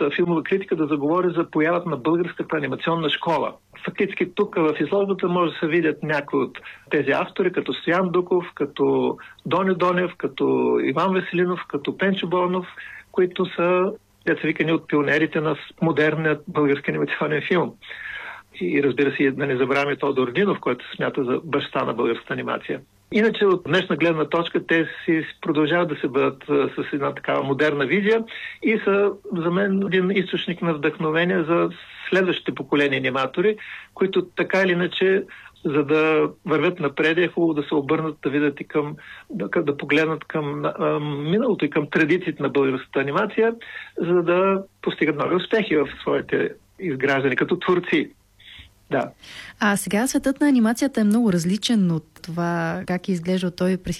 българската филмова критика да заговори за появата на българската анимационна школа. Фактически тук в изложбата може да се видят някои от тези автори, като Стоян Дуков, като Дони Донев, като Иван Веселинов, като Пенчо Борнов, които са, деца викани, от пионерите на модерният български анимационен филм. И разбира се, да не забравяме Тодор Динов, който се смята за баща на българската анимация. Иначе от днешна гледна точка те си продължават да се бъдат с една такава модерна визия и са за мен един източник на вдъхновение за следващите поколения аниматори, които така или иначе, за да вървят напред, е хубаво да се обърнат, да видят и да погледнат към миналото и към традициите на българската анимация, за да постигат нови успехи в своите изграждане като творци. Да. А сега светът на анимацията е много различен от това как е изглеждал той през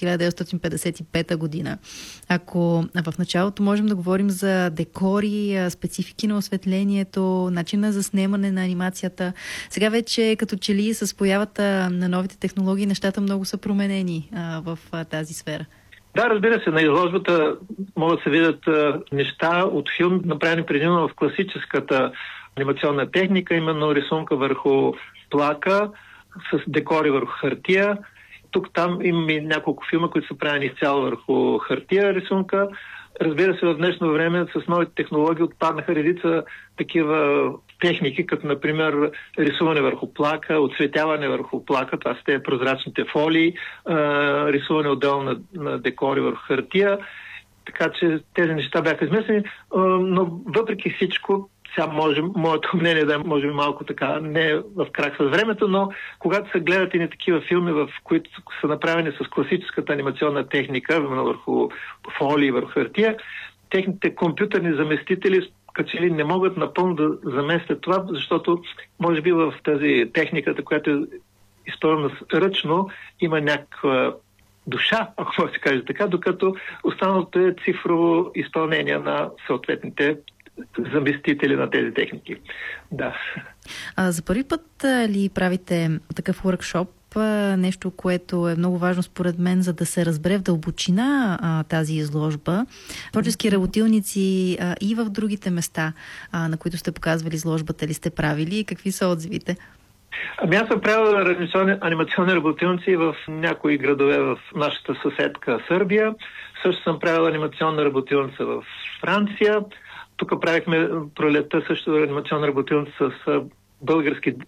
1955 година. Ако в началото можем да говорим за декори, специфики на осветлението, начина за снемане на анимацията, сега вече като че ли с появата на новите технологии нещата много са променени в тази сфера. Да, разбира се, на изложбата могат да се видят неща от филм, направени предимно в класическата анимационна техника, именно рисунка върху плака, с декори върху хартия. Тук-там има и няколко филма, които са правени изцяло върху хартия рисунка. Разбира се, в днешно време с новите технологии отпаднаха редица такива техники, като например рисуване върху плака, оцветяване върху плака, това са тези прозрачните фолии, рисуване отделно на декори върху хартия. Така че тези неща бяха измислени, но въпреки всичко, сега моето мнение да е може би малко така не в крак с времето, но когато се гледат и не такива филми, в които са направени с класическата анимационна техника, върху фолии, върху хартия, техните компютърни заместители като че ли не могат напълно да заместят това, защото може би в тази техниката, която е изпълнена ръчно, има някаква душа, ако може да се каже така, докато останалото е цифрово изпълнение на съответните заместители на тези техники. Да. За първи път ли правите такъв workshop, нещо, което е много важно според мен, за да се разбере в дълбочина тази изложба? Творчески работилници и в другите места, на които сте показвали изложбата, ли сте правили и какви са отзивите? Ами аз съм правил анимационни работилници в някои градове в нашата съседка Сърбия. Също съм правил анимационна работилница в Франция. Тук правихме пролетта също анимационна работилница с български